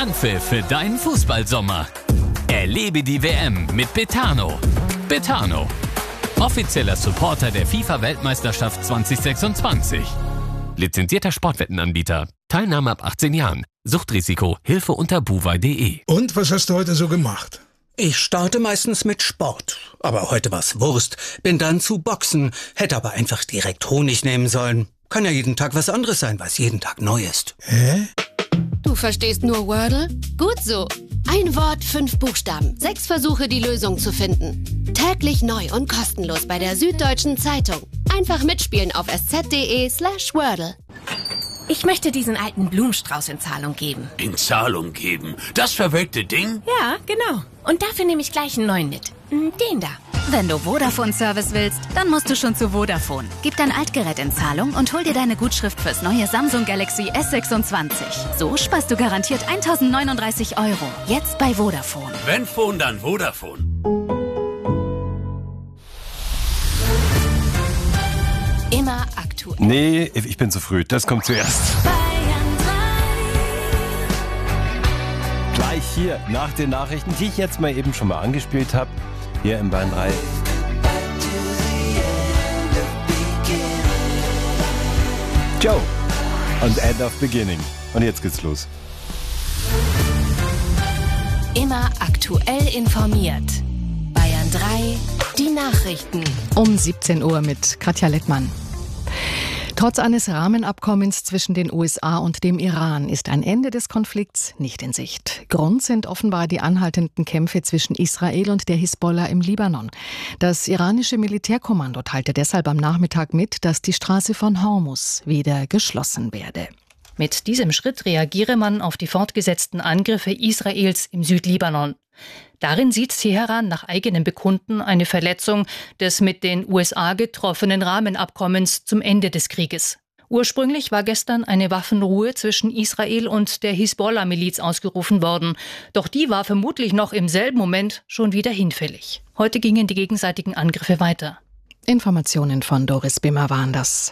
Anpfiff für deinen Fußballsommer. Erlebe die WM mit Betano. Betano, offizieller Supporter der FIFA-Weltmeisterschaft 2026. Lizenzierter Sportwettenanbieter. Teilnahme ab 18 Jahren. Suchtrisiko. Hilfe unter buwei.de. Und was hast du heute so gemacht? Ich starte meistens mit Sport. Aber heute war's Wurst. Bin dann zu Boxen. Hätte aber einfach direkt Honig nehmen sollen. Kann ja jeden Tag was anderes sein, was jeden Tag neu ist. Hä? Du verstehst nur Wordle? Gut so. Ein Wort, 5 Buchstaben. 6 Versuche, die Lösung zu finden. Täglich neu und kostenlos bei der Süddeutschen Zeitung. Einfach mitspielen auf sz.de/Wordle. Ich möchte diesen alten Blumenstrauß in Zahlung geben. In Zahlung geben? Das verwelkte Ding? Ja, genau. Und dafür nehme ich gleich einen neuen mit. Den da. Wenn du Vodafone-Service willst, dann musst du schon zu Vodafone. Gib dein Altgerät in Zahlung und hol dir deine Gutschrift fürs neue Samsung Galaxy S26. So sparst du garantiert 1.039 €. Jetzt bei Vodafone. Wenn Phone, dann Vodafone. Immer aktuell. Nee, ich bin zu früh. Das kommt zuerst. Gleich hier nach den Nachrichten, die ich jetzt mal eben schon mal angespielt habe. Hier im Bayern 3. Joe und End of Beginning. Und jetzt geht's los. Immer aktuell informiert. Bayern 3, die Nachrichten. Um 17 Uhr mit Katja Lettmann. Trotz eines Rahmenabkommens zwischen den USA und dem Iran ist ein Ende des Konflikts nicht in Sicht. Grund sind offenbar die anhaltenden Kämpfe zwischen Israel und der Hisbollah im Libanon. Das iranische Militärkommando teilte deshalb am Nachmittag mit, dass die Straße von Hormuz wieder geschlossen werde. Mit diesem Schritt reagiere man auf die fortgesetzten Angriffe Israels im Südlibanon. Darin sieht Teheran nach eigenem Bekunden eine Verletzung des mit den USA getroffenen Rahmenabkommens zum Ende des Krieges. Ursprünglich war gestern eine Waffenruhe zwischen Israel und der Hisbollah-Miliz ausgerufen worden. Doch die war vermutlich noch im selben Moment schon wieder hinfällig. Heute gingen die gegenseitigen Angriffe weiter. Informationen von Doris Bimmer waren das.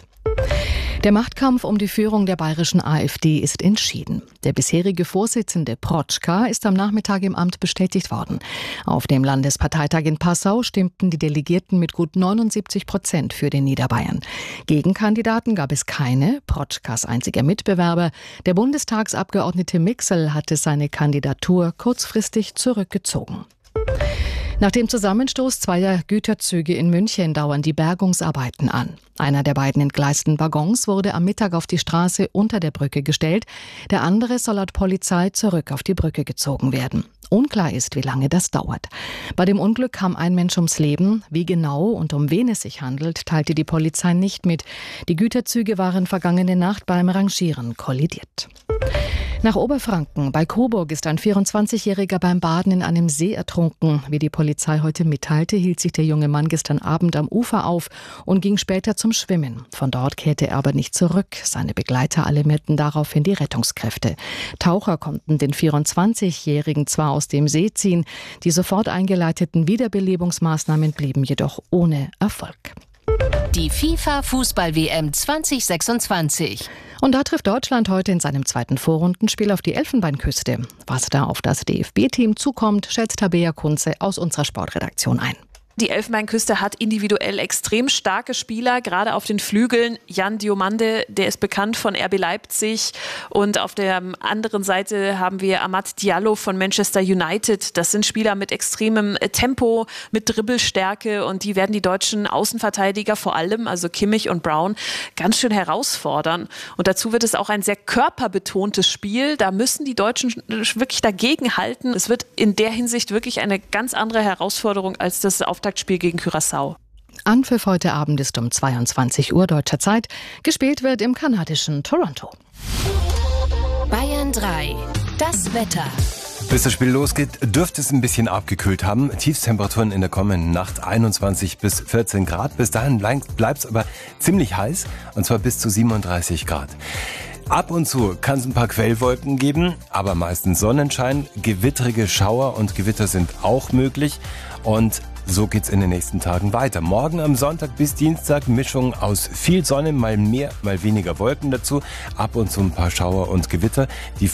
Der Machtkampf um die Führung der bayerischen AfD ist entschieden. Der bisherige Vorsitzende Protschka ist am Nachmittag im Amt bestätigt worden. Auf dem Landesparteitag in Passau stimmten die Delegierten mit gut 79% für den Niederbayern. Gegenkandidaten gab es keine. Protschkas einziger Mitbewerber, der Bundestagsabgeordnete Mixel, hatte seine Kandidatur kurzfristig zurückgezogen. Nach dem Zusammenstoß zweier Güterzüge in München dauern die Bergungsarbeiten an. Einer der beiden entgleisten Waggons wurde am Mittag auf die Straße unter der Brücke gestellt. Der andere soll laut Polizei zurück auf die Brücke gezogen werden. Unklar ist, wie lange das dauert. Bei dem Unglück kam ein Mensch ums Leben. Wie genau und um wen es sich handelt, teilte die Polizei nicht mit. Die Güterzüge waren vergangene Nacht beim Rangieren kollidiert. Nach Oberfranken. Bei Coburg ist ein 24-Jähriger beim Baden in einem See ertrunken. Wie die Polizei heute mitteilte, hielt sich der junge Mann gestern Abend am Ufer auf und ging später zum Schwimmen. Von dort kehrte er aber nicht zurück. Seine Begleiter alarmierten daraufhin die Rettungskräfte. Taucher konnten den 24-Jährigen zwar aus dem See ziehen, die sofort eingeleiteten Wiederbelebungsmaßnahmen blieben jedoch ohne Erfolg. Die FIFA-Fußball-WM 2026. Und da trifft Deutschland heute in seinem zweiten Vorrundenspiel auf die Elfenbeinküste. Was da auf das DFB-Team zukommt, schätzt Tabea Kunze aus unserer Sportredaktion ein. Die Elfenbeinküste hat individuell extrem starke Spieler, gerade auf den Flügeln. Jan Diomande, der ist bekannt von RB Leipzig. Und auf der anderen Seite haben wir Amad Diallo von Manchester United. Das sind Spieler mit extremem Tempo, mit Dribbelstärke. Und die werden die deutschen Außenverteidiger vor allem, also Kimmich und Brown, ganz schön herausfordern. Und dazu wird es auch ein sehr körperbetontes Spiel. Da müssen die Deutschen wirklich dagegen halten. Es wird in der Hinsicht wirklich eine ganz andere Herausforderung als das Auftaktspiel gegen Curaçao. Anpfiff heute Abend ist um 22 Uhr deutscher Zeit. Gespielt wird im kanadischen Toronto. Bayern 3. Das Wetter. Bis das Spiel losgeht, dürfte es ein bisschen abgekühlt haben. Tiefstemperaturen in der kommenden Nacht 21 bis 14 Grad. Bis dahin bleibt es aber ziemlich heiß, und zwar bis zu 37 Grad. Ab und zu kann es ein paar Quellwolken geben, aber meistens Sonnenschein. Gewittrige Schauer und Gewitter sind auch möglich. Und so geht's in den nächsten Tagen weiter. Morgen am Sonntag bis Dienstag Mischung aus viel Sonne, mal mehr, mal weniger Wolken dazu. Ab und zu ein paar Schauer und Gewitter. Die